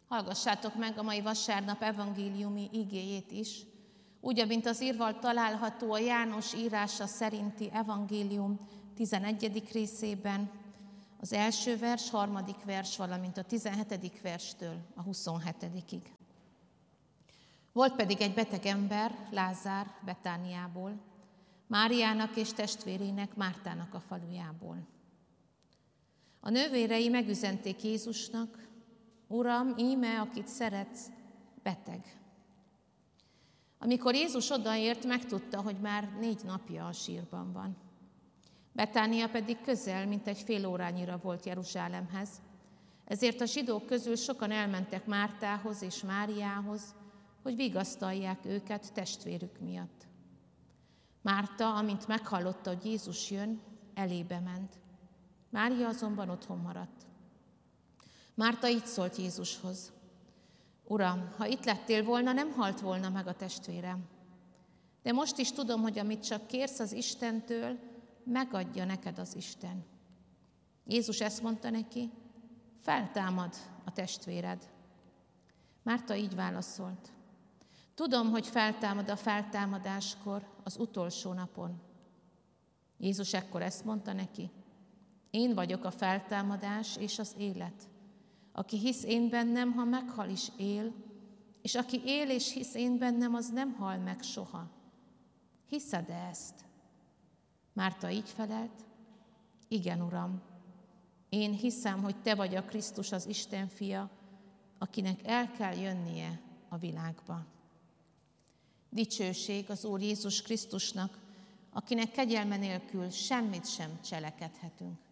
Hallgassátok meg a mai vasárnap evangéliumi igéjét is, úgy, mint az írval található a János írása szerinti evangélium 11. részében, az első vers, 3. vers, valamint a 17. verstől a 27-ig. Volt pedig egy beteg ember, Lázár, Betániából, Máriának és testvérének, Mártának a falujából. A nővérei megüzenték Jézusnak: Uram, íme, akit szeretsz, beteg. Amikor Jézus odaért, megtudta, hogy már 4 napja a sírban van. Betánia pedig közel, mint egy fél órányira volt Jeruzsálemhez, ezért a zsidók közül sokan elmentek Mártához és Máriához, hogy vigasztalják őket testvérük miatt. Márta, amint meghallotta, hogy Jézus jön, elébe ment. Mária azonban otthon maradt. Márta így szólt Jézushoz: Uram, ha itt lettél volna, nem halt volna meg a testvérem. De most is tudom, hogy amit csak kérsz az Istentől, megadja neked az Isten. Jézus ezt mondta neki: feltámad a testvéred. Márta így válaszolt: tudom, hogy feltámad a feltámadáskor, az utolsó napon. Jézus ekkor ezt mondta neki: én vagyok a feltámadás és az élet. Aki hisz én bennem, ha meghal is él, és aki él és hisz én bennem, az nem hal meg soha. Hiszed-e ezt? Márta így felelt: igen, Uram, én hiszem, hogy te vagy a Krisztus, az Isten fia, akinek el kell jönnie a világba. Dicsőség az Úr Jézus Krisztusnak, akinek kegyelme nélkül semmit sem cselekedhetünk.